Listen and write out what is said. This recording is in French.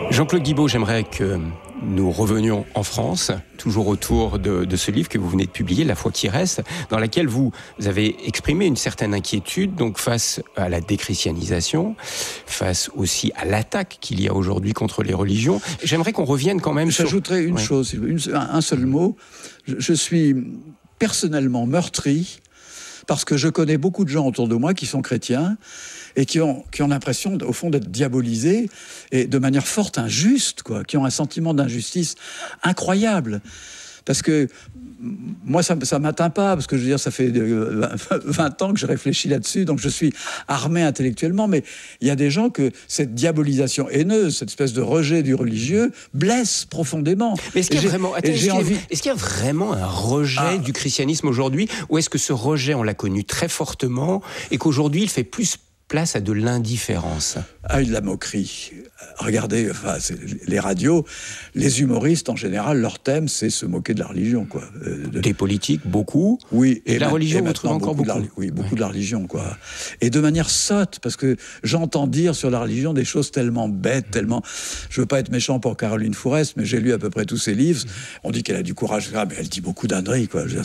Jean-Claude Guibaud, j'aimerais que nous revenions en France, toujours autour de ce livre que vous venez de publier, La foi qui reste, dans laquelle vous avez exprimé une certaine inquiétude donc face à la déchristianisation, face aussi à l'attaque qu'il y a aujourd'hui contre les religions. J'aimerais qu'on revienne quand même J'ajouterais une chose, un seul mot. Je suis personnellement meurtri parce que je connais beaucoup de gens autour de moi qui sont chrétiens et qui ont l'impression, au fond, d'être diabolisés et de manière forte injuste, quoi, qui ont un sentiment d'injustice incroyable. Parce que moi, ça ne m'atteint pas, parce que je veux dire, ça fait 20 ans que je réfléchis là-dessus, donc je suis armé intellectuellement, mais il y a des gens que cette diabolisation haineuse, cette espèce de rejet du religieux, blesse profondément. Mais est-ce qu'il y a vraiment un rejet du christianisme aujourd'hui, ou est-ce que ce rejet, on l'a connu très fortement, et qu'aujourd'hui, il fait plus place à de l'indifférence? Ah, de la moquerie. Regardez, les radios, les humoristes, en général, leur thème, c'est se moquer de la religion, quoi. Des politiques, beaucoup. Oui. Et de la religion, vous trouvez encore beaucoup. Beaucoup de la religion, quoi. Et de manière sotte, parce que j'entends dire sur la religion des choses tellement bêtes, tellement... Je veux pas être méchant pour Caroline Fourest, mais j'ai lu à peu près tous ses livres. On dit qu'elle a du courage, mais elle dit beaucoup d'âneries, quoi.